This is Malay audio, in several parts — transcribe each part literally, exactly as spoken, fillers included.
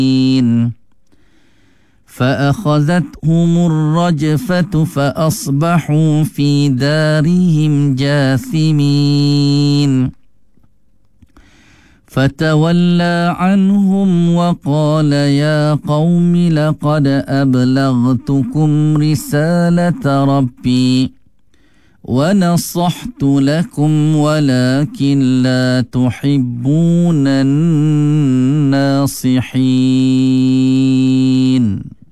فأخذتهم الرجفة فأصبحوا في دارهم جاثمين فتولى عنهم وقال يا قوم لقد أبلغتكم رسالة ربي ونصحت لكم ولكن لا تحبون الناصحين.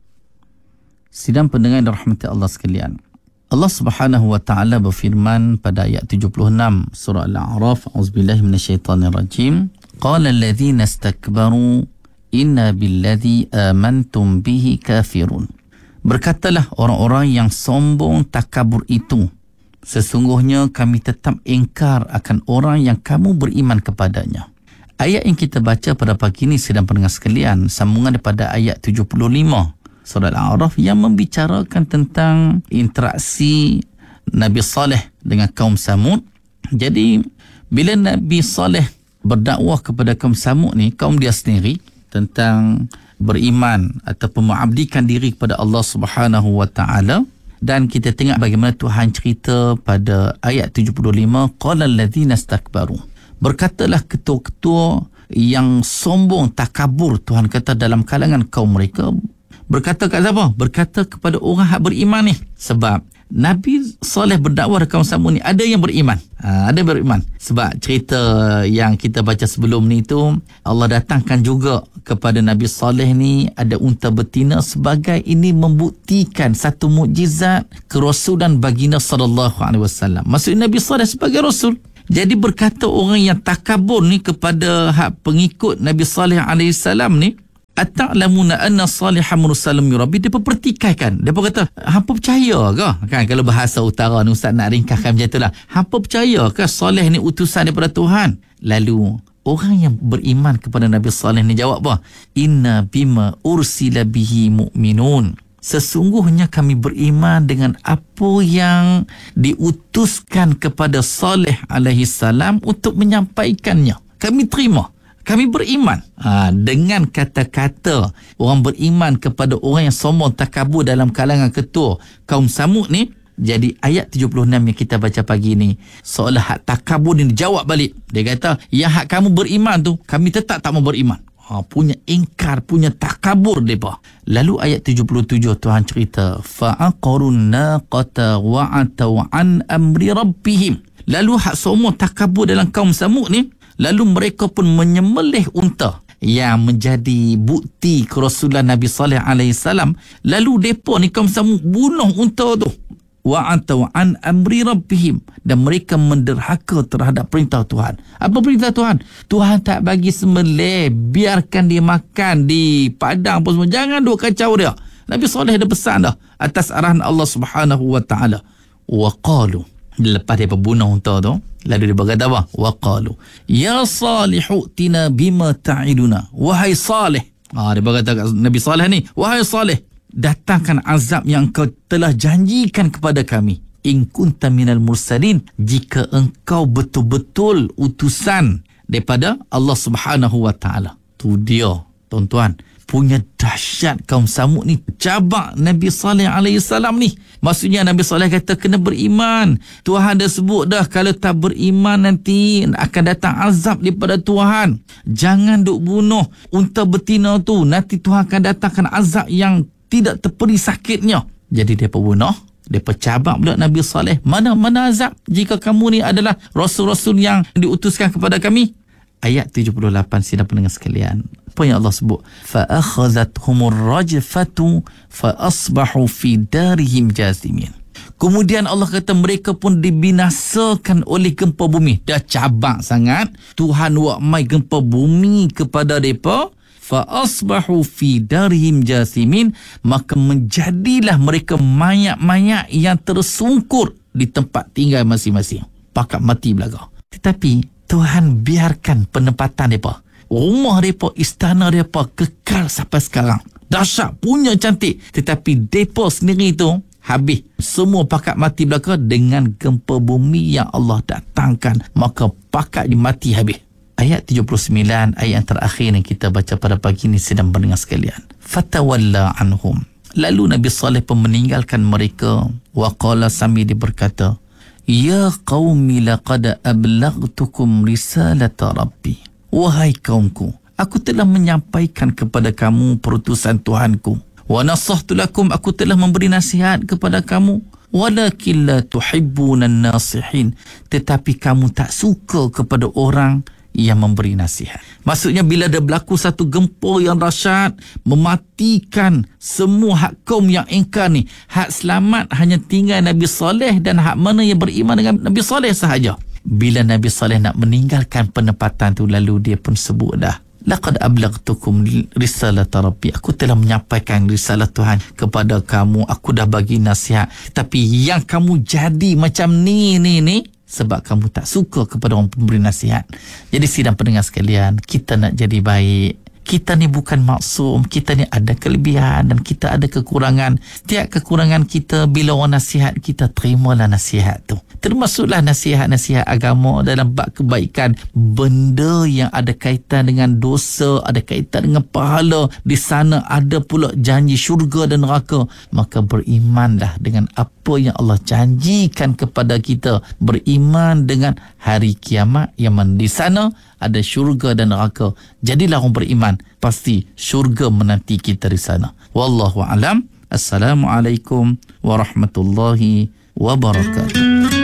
Sidang pendengar yang dirahmati Allah sekalian, Allah Subhanahu wa taala berfirman pada ayat tujuh puluh enam surah Al-A'raf, auzubillahi minasyaitonirrajim, qala alladhina istakbaru inna billadhi amantum bihi kafirun. Berkatalah orang-orang yang sombong takabur itu, sesungguhnya kami tetap ingkar akan orang yang kamu beriman kepadanya. Ayat yang kita baca pada pagi ini, sidang pendengar sekalian, sambungan daripada ayat tujuh puluh lima surah Al-A'raf yang membicarakan tentang interaksi Nabi Saleh dengan kaum Samud. Jadi bila Nabi Saleh berdakwah kepada kaum Samud ni, kaum dia sendiri, tentang beriman ataupun mengabdikan diri kepada Allah Subhanahu wa taala, dan kita tengok bagaimana Tuhan cerita pada ayat tujuh puluh lima, qala allazina istakbaru. Berkatalah ketua-ketua yang sombong takabur, Tuhan kata, dalam kalangan kaum mereka. Berkata kat siapa? Berkata kepada orang yang beriman ni. Sebab Nabi Saleh berdakwah dekat kaum Samud ni, ada yang beriman. Ha, ada yang beriman. Sebab cerita yang kita baca sebelum ni tu, Allah datangkan juga kepada Nabi Saleh ni ada unta betina sebagai ini membuktikan satu mukjizat kerasulan baginda sallallahu alaihi wasallam. Maksudnya Nabi Saleh sebagai rasul. Jadi berkata orang yang takabur ni kepada hak pengikut Nabi Saleh alaihi salam ni, ata'lamuna anna Salihan mursalun min rabbi. Dia pertikaikan. Dia kata, hampa percaya ke? Kan kalau bahasa utara ni ustaz nak ringkaskan macam itulah. Hampa percaya ke Saleh ni utusan daripada Tuhan? Lalu orang yang beriman kepada Nabi Saleh ni jawab apa? Inna bima ursila bihi mu'minun. Sesungguhnya kami beriman dengan apa yang diutuskan kepada Saleh alaihi salam untuk menyampaikannya. Kami terima. Kami beriman. Ha, dengan kata-kata orang beriman kepada orang yang sombong takabur dalam kalangan ketua kaum Samud ni, jadi ayat tujuh puluh enam yang kita baca pagi ni, seolah hak takabur ni dijawab balik. Dia kata, yang hak kamu beriman tu, kami tetap tak mau beriman. Ha, punya ingkar, punya takabur mereka. Lalu ayat tujuh puluh tujuh Tuhan cerita, fa'aqarun naqata wa'ataw an amri rabbihim. Lalu hak sombong takabur dalam kaum Samud ni, lalu mereka pun menyembelih unta yang menjadi bukti kerasulan Nabi Saleh alaihi salam. Lalu depa ni kaum Samud bunuh unta tu. Wa atau an amri rabbihim, dan mereka menderhaka terhadap perintah Tuhan. Apa perintah Tuhan? Tuhan tak bagi sembelih, biarkan dia makan di padang apa semua. Jangan duk kacau dia. Nabi Saleh ada pesan dah atas arahan Allah Subhanahu wa taala. Wa qalu, lepas dia berbunuh unta tu, lalu dia berkata apa? Wa qalu ya Salihu tina bima ta'iduna. Wahai Saleh. Ha, dia berkata kat Nabi Saleh ni, wahai Saleh, datangkan azab yang kau telah janjikan kepada kami. In kunta minal mursalin, jika engkau betul-betul utusan daripada Allah Subhanahu wa taala. Tu dia, tuan-tuan, punya dahsyat kaum Samud ni, cabak Nabi Saleh alaihi salam ni. Maksudnya Nabi Saleh kata kena beriman. Tuhan dah sebut dah, kalau tak beriman nanti akan datang azab daripada Tuhan. Jangan duk bunuh unta betina tu, nanti Tuhan akan datangkan azab yang tidak terperi sakitnya. Jadi dia bunuh, dia cabak pula Nabi Saleh. Mana mana azab jika kamu ni adalah rasul-rasul yang diutuskan kepada kami? Ayat tujuh puluh lapan, sidang pendengar sekalian, apa yang Allah sebut? Fa akhadhathumur rajfatu fa asbahu fi darihim jazimin. Kemudian Allah kata mereka pun dibinasakan oleh gempa bumi. Dah cabak sangat Tuhan buat mai gempa bumi kepada mereka. Fa asbahu fi darihim jazimin, maka menjadilah mereka mayat-mayat yang tersungkur di tempat tinggal masing-masing. Pakat mati belaka. Tetapi Tuhan biarkan penempatan mereka, rumah mereka, istana mereka kekal sampai sekarang. Dahsyat, punya cantik. Tetapi mereka sendiri tu habis. Semua pakat mati belaka dengan gempa bumi yang Allah datangkan. Maka pakat mati habis. Ayat tujuh puluh sembilan, ayat yang terakhir yang kita baca pada pagi ini sedang pendengar sekalian. Fatawalla anhum. Lalu Nabi Saleh pun meninggalkan mereka. Wa qala, sambil dia berkata, Ya qaumi laqad ablaghtukum risalata Rabbi. Wahai kaumku, aku telah menyampaikan kepada kamu perutusan Tuhanku. Wa nasahtu lakum, aku telah memberi nasihat kepada kamu. Walakin la tuhibbuna an-nasihin, tetapi kamu tak suka kepada orang yang memberi nasihat. Maksudnya bila ada berlaku satu gempa yang dahsyat mematikan semua hak kaum yang ingkar ni, hak selamat hanya tinggal Nabi Saleh dan hak mana yang beriman dengan Nabi Saleh sahaja. Bila Nabi Saleh nak meninggalkan penempatan tu, lalu dia pun sebut dah, laqad ablaghtukum risalata Rabbi, aku telah menyampaikan risalah Tuhan kepada kamu, aku dah bagi nasihat, tapi yang kamu jadi macam ni ni ni sebab kamu tak suka kepada orang pemberi nasihat. Jadi sidang pendengar sekalian, kita nak jadi baik, kita ni bukan maksum, kita ni ada kelebihan dan kita ada kekurangan. Setiap kekurangan kita, bila orang nasihat kita, terimalah nasihat tu. Termasuklah nasihat-nasihat agama dalam bab kebaikan. Benda yang ada kaitan dengan dosa, ada kaitan dengan pahala, di sana ada pula janji syurga dan neraka. Maka berimanlah dengan apa yang Allah janjikan kepada kita. Beriman dengan hari kiamat yang mana di sana ada syurga dan neraka. Jadilah orang beriman, pasti syurga menanti kita di sana. Wallahu a'lam. Assalamualaikum warahmatullahi wabarakatuh.